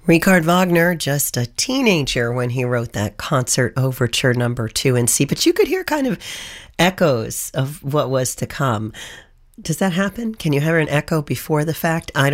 Richard Wagner, just a teenager when he wrote that concert overture number 2 in C, but you could hear kind of echoes of what was to come. Does that happen? Can you hear an echo before the fact? I